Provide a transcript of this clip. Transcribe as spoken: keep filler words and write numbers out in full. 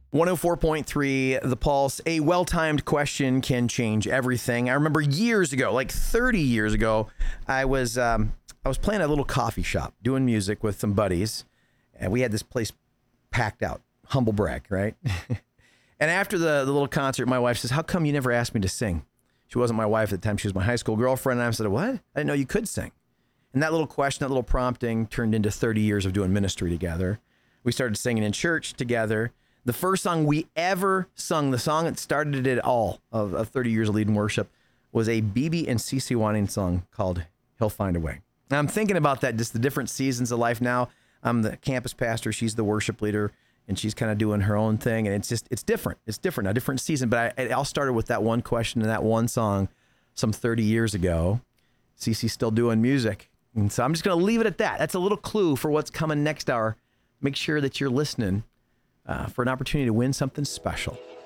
one oh four point three, The Pulse. A well-timed question can change everything. I remember years ago, like thirty years ago, I was um, I was playing at a little coffee shop, doing music with some buddies, and we had this place packed out. Humble brag, right? And after the, the little concert, my wife says, "How come you never asked me to sing?" She wasn't my wife at the time. She was my high school girlfriend. And I said, "What? I didn't know you could sing." And that little question, that little prompting turned into thirty years of doing ministry together. We started singing in church together. The first song we ever sung, the song that started it all of, of thirty years of leading worship, was a B B and CeCe Winans song called He'll Find a Way. Now, I'm thinking about that, just the different seasons of life now. I'm the campus pastor. She's the worship leader, and she's kind of doing her own thing. And it's just, it's different. It's different, a different season. But I, it all started with that one question and that one song some thirty years ago. CeCe's still doing music. And so I'm just going to leave it at that. That's a little clue for what's coming next hour. Make sure that you're listening uh, for an opportunity to win something special.